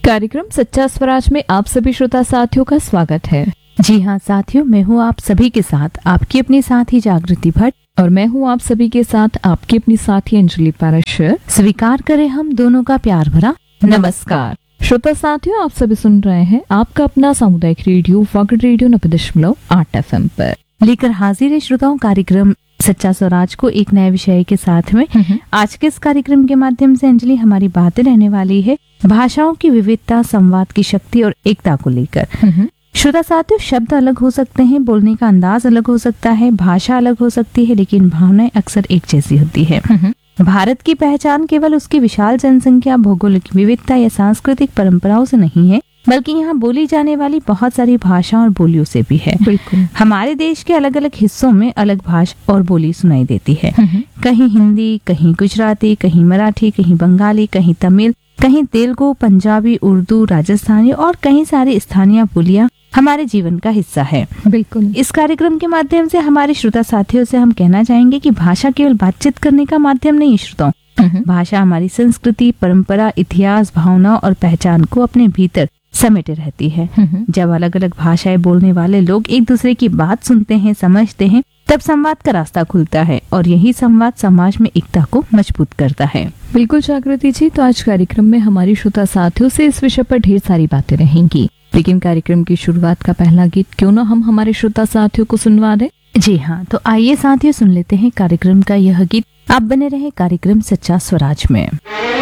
कार्यक्रम सच्चा स्वराज में आप सभी श्रोता साथियों का स्वागत है। जी हाँ साथियों, मैं हूँ आप सभी के साथ आपकी अपनी साथी जागृति भट्ट और मैं हूँ आप सभी के साथ आपकी अपनी साथी अंजलि पाराशर। स्वीकार करें हम दोनों का प्यार भरा नमस्कार। श्रोता साथियों, आप सभी सुन रहे हैं आपका अपना सामुदायिक रेडियो वॉकेट रेडियो 90.8 FM पर लेकर हाजिर है श्रोताओं कार्यक्रम सच्चा स्वराज को एक नए विषय के साथ में। आज के इस कार्यक्रम के माध्यम से अंजलि हमारी बातें रहने वाली है भाषाओं की विविधता, संवाद की शक्ति और एकता को लेकर। श्रोता साथियों, शब्द अलग हो सकते हैं, बोलने का अंदाज अलग हो सकता है, भाषा अलग हो सकती है, लेकिन भावनाएं अक्सर एक जैसी होती है। भारत की पहचान केवल उसकी विशाल जनसंख्या, भौगोलिक विविधता या सांस्कृतिक परंपराओं से नहीं है, बल्कि यहाँ बोली जाने वाली बहुत सारी भाषा और बोलियों से भी है। बिल्कुल। हमारे देश के अलग अलग हिस्सों में अलग भाषा और बोली सुनाई देती है। कहीं हिंदी, कहीं गुजराती, कहीं मराठी, कहीं बंगाली, कहीं तमिल, कहीं तेलुगु, पंजाबी, उर्दू, राजस्थानी और कई सारी स्थानीय बोलियां हमारे जीवन का हिस्सा है। बिल्कुल। इस कार्यक्रम के माध्यम से हमारे श्रोता साथियों से हम कहना चाहेंगे कि भाषा केवल बातचीत करने का माध्यम नहीं श्रोताओं, भाषा हमारी संस्कृति, परंपरा, इतिहास, भावनाओं और पहचान को अपने भीतर समेटे रहती है। जब अलग अलग भाषाएं बोलने वाले लोग एक दूसरे की बात सुनते हैं, समझते हैं, तब संवाद का रास्ता खुलता है और यही संवाद समाज में एकता को मजबूत करता है। बिल्कुल जागृति जी, तो आज कार्यक्रम में हमारी श्रोता साथियों से इस विषय पर ढेर सारी बातें रहेंगी, लेकिन कार्यक्रम की शुरुआत का पहला गीत क्यों ना हम हमारे श्रोता साथियों को सुनवा दें। जी हाँ, तो आइए साथियों सुन लेते हैं कार्यक्रम का यह गीत। आप बने रहे कार्यक्रम सच्चा स्वराज में।